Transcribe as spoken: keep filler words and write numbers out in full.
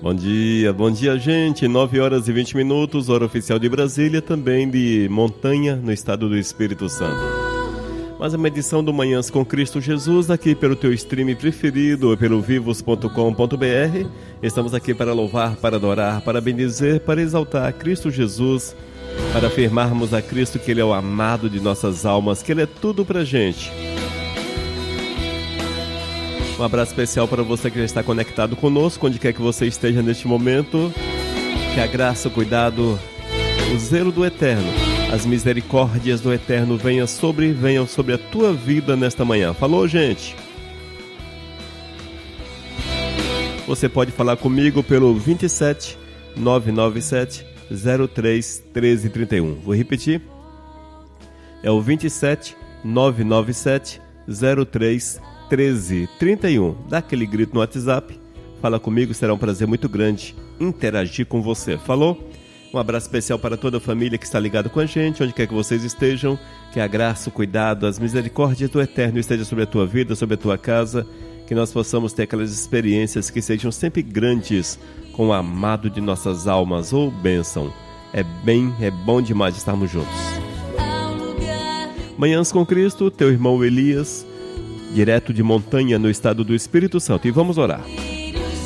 Bom dia, bom dia, gente. nove horas e vinte minutos, hora oficial de Brasília, também de Montanha, no estado do Espírito Santo. Mais uma edição do Manhãs com Cristo Jesus, aqui pelo teu stream preferido, pelo vivos ponto com ponto b r. Estamos aqui para louvar, para adorar, para bendizer, para exaltar a Cristo Jesus, para afirmarmos a Cristo que Ele é o amado de nossas almas, que Ele é tudo pra gente. Um abraço especial para você que já está conectado conosco, onde quer que você esteja neste momento. Que a graça, o cuidado, o zelo do Eterno, as misericórdias do Eterno venham sobre, venham sobre a tua vida nesta manhã. Falou, gente? Você pode falar comigo pelo vinte e sete, nove nove sete, zero três, treze trinta e um. Vou repetir. É o vinte e sete, nove nove sete, zero três, treze trinta e um. Dá aquele grito no WhatsApp, fala comigo, será um prazer muito grande interagir com você. Falou? Um abraço especial para toda a família que está ligada com a gente, onde quer que vocês estejam. Que a graça, o cuidado, as misericórdias do Eterno esteja sobre a tua vida, sobre a tua casa. Que nós possamos ter aquelas experiências que sejam sempre grandes com o amado de nossas almas. Ou bênção. É bem, é bom demais estarmos juntos. Manhãs com Cristo, teu irmão Elias, direto de Montanha, no estado do Espírito Santo. E vamos orar.